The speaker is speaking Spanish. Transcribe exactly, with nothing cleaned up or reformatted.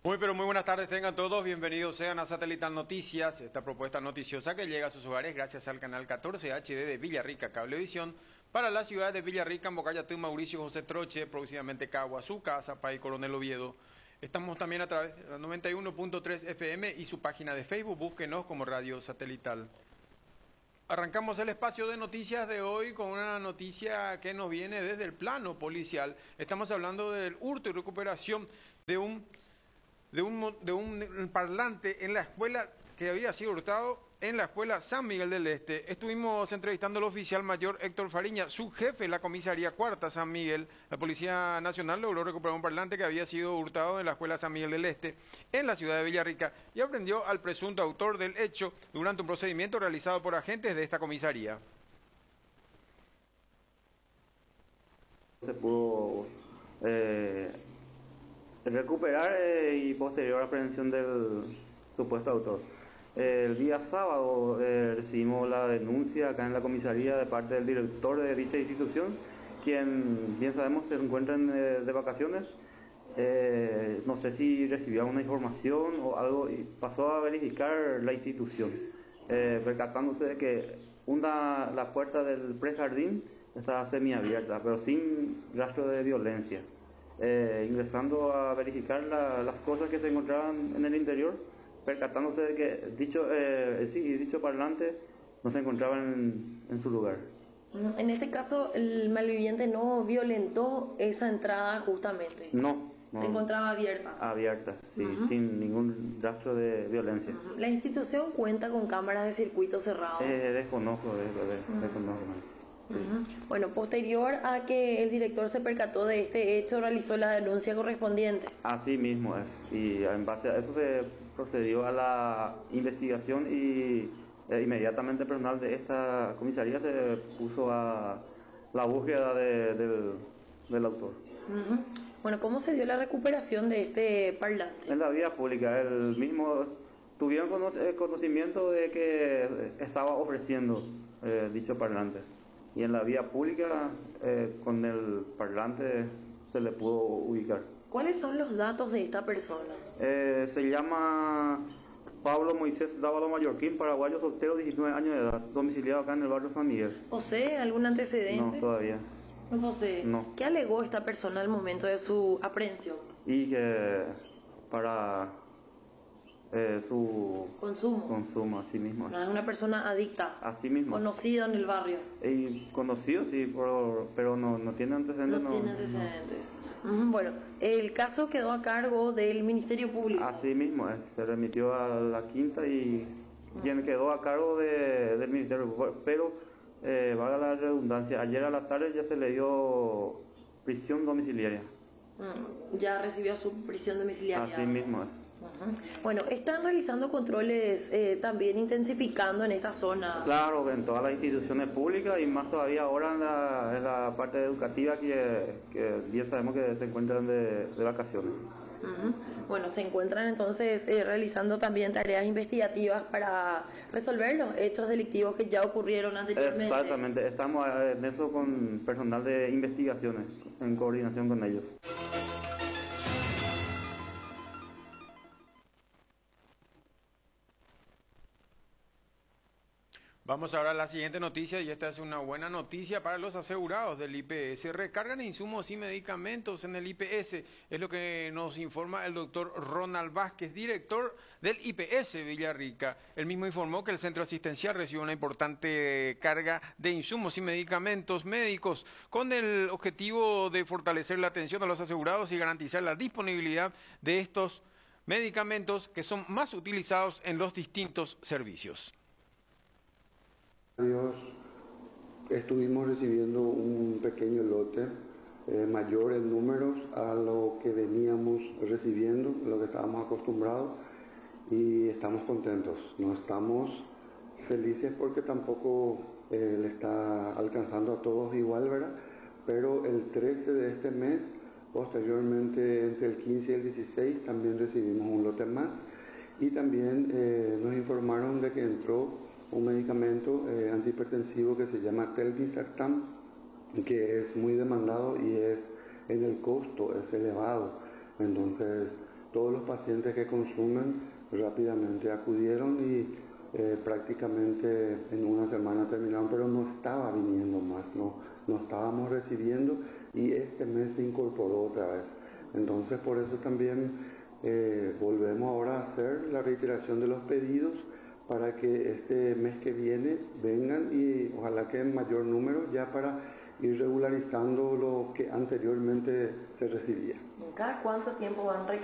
Muy pero muy buenas tardes, tengan todos, bienvenidos sean a Satelital Noticias, esta propuesta noticiosa que llega a sus hogares gracias al canal catorce H D de Villarrica Cablevisión para la ciudad de Villarrica, Mbocayatú, Mauricio José Troche, próximamente Caguazú, Cazapay, Coronel Oviedo. Estamos también a través de la noventa y uno punto tres F M y su página de Facebook, búsquenos como Radio Satelital. Arrancamos el espacio de noticias de hoy con una noticia que nos viene desde el plano policial. Estamos hablando del hurto y recuperación de un... De un, de un parlante en la escuela que había sido hurtado en la escuela San Miguel del Este. Estuvimos entrevistando al oficial mayor Héctor Fariña, su jefe de la comisaría cuarta San Miguel. La Policía Nacional logró recuperar un parlante que había sido hurtado en la escuela San Miguel del Este, en la ciudad de Villarrica, y aprendió al presunto autor del hecho durante un procedimiento realizado por agentes de esta comisaría. Se pudo eh, recuperar eh, y posterior aprehensión del supuesto autor. Eh, el día sábado eh, recibimos la denuncia acá en la comisaría de parte del director de dicha institución, quien bien sabemos se encuentra en, eh, de vacaciones. Eh, no sé si recibió alguna información o algo y pasó a verificar la institución, eh, percatándose de que una, la puerta del prejardín estaba semiabierta, pero sin rastro de violencia. Eh, ingresando a verificar la, las cosas que se encontraban en el interior, percatándose de que dicho, eh, sí, dicho parlante no se encontraba en, en su lugar. En este caso, el malviviente no violentó esa entrada justamente. No. No, se encontraba abierta. Abierta, sí, uh-huh. Sin ningún rastro de violencia. Uh-huh. ¿La institución cuenta con cámaras de circuito cerrado? Eh, desconozco, de, de, uh-huh. desconozco. Sí. Uh-huh. Bueno, posterior a que el director se percató de este hecho, realizó la denuncia correspondiente. Así mismo es, y en base a eso se procedió a la investigación y eh, inmediatamente el personal de esta comisaría se puso a la búsqueda de, del, del autor. Uh-huh. Bueno, ¿cómo se dio la recuperación de este parlante? En la vía pública, el mismo tuvieron conocimiento de que estaba ofreciendo eh, dicho parlante. Y en la vía pública, eh, con el parlante se le pudo ubicar. ¿Cuáles son los datos de esta persona? Eh, se llama Pablo Moisés Dávalo Mallorquín, paraguayo, soltero, diecinueve años de edad, domiciliado acá en el barrio San Miguel. ¿Posee algún antecedente? No, todavía. ¿No posee? No. ¿Qué alegó esta persona al momento de su aprehensión? Y que para eh, su consumo. Consumo, así mismo. No, es una persona adicta. Así mismo. Conocido en el barrio. Y conocido, sí, pero, pero no, no tiene antecedentes. No, no tiene antecedentes. No. Bueno, el caso quedó a cargo del Ministerio Público. Así mismo, es, se remitió a la quinta y uh-huh. quien quedó a cargo de, del Ministerio Público, pero Eh, valga la redundancia, ayer a la tarde ya se le dio prisión domiciliaria. Mm, ya recibió su prisión domiciliaria. Así mismo es. Uh-huh. Bueno, ¿están realizando controles eh, también intensificando en esta zona? Claro, en todas las instituciones públicas y más todavía ahora en la, en la parte educativa que, que bien sabemos que se encuentran de, de vacaciones. Uh-huh. Bueno, se encuentran entonces eh, realizando también tareas investigativas para resolver los hechos delictivos que ya ocurrieron anteriormente. Exactamente, estamos en eso con personal de investigaciones, en coordinación con ellos. Vamos ahora a la siguiente noticia y esta es una buena noticia para los asegurados del I P S. Recargan insumos y medicamentos en el I P S, es lo que nos informa el doctor Ronald Vázquez, director del I P S Villarrica. Él mismo informó que el centro asistencial recibe una importante carga de insumos y medicamentos médicos con el objetivo de fortalecer la atención a los asegurados y garantizar la disponibilidad de estos medicamentos que son más utilizados en los distintos servicios. Dios, estuvimos recibiendo un pequeño lote eh, mayor en números a lo que veníamos recibiendo, lo que estábamos acostumbrados, y estamos contentos. No estamos felices porque tampoco eh, le está alcanzando a todos igual, ¿verdad? Pero el trece de este mes, posteriormente entre el quince y el dieciséis, también recibimos un lote más, y también eh, nos informaron de que entró un medicamento eh, antihipertensivo que se llama Telmisartan, que es muy demandado y es en el costo es elevado. Entonces todos los pacientes que consumen rápidamente acudieron y eh, prácticamente en una semana terminaron, pero no estaba viniendo más, no, no estábamos recibiendo y este mes se incorporó otra vez. Entonces por eso también eh, volvemos ahora a hacer la reiteración de los pedidos para que este mes que viene vengan y ojalá que en mayor número ya para ir regularizando lo que anteriormente se recibía. ¿Cada cuánto tiempo van